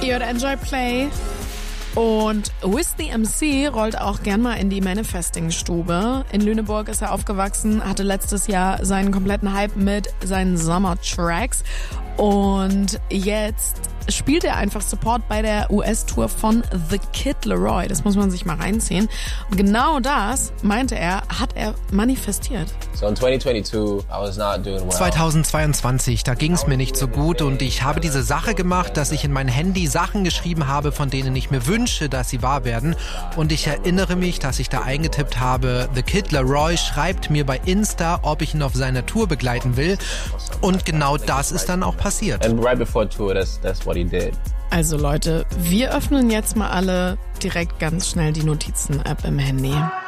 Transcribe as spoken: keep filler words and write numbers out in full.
Ihr hört Enjoy Play. Und Wiz the M C rollt auch gern mal in die Manifesting-Stube. In Lüneburg ist er aufgewachsen, hatte letztes Jahr seinen kompletten Hype mit seinen Sommertracks. Und jetzt spielt er einfach Support bei der U S-Tour von The Kid Laroi. Das muss man sich mal reinziehen. Und genau das, meinte er, hat er manifestiert. So in twenty twenty-two, I was not doing well. zweitausendzweiundzwanzig, da ging es mir nicht so gut und ich habe diese Sache gemacht, dass ich in mein Handy Sachen geschrieben habe, von denen ich mir wünsche, dass sie wahr werden. Und ich erinnere mich, dass ich da eingetippt habe, The Kid Laroi schreibt mir bei Insta, ob ich ihn auf seiner Tour begleiten will. Und genau das ist dann auch passiert. And right before tour, that's that's what he did. Also Leute, wir öffnen jetzt mal alle direkt ganz schnell die Notizen-App im Handy.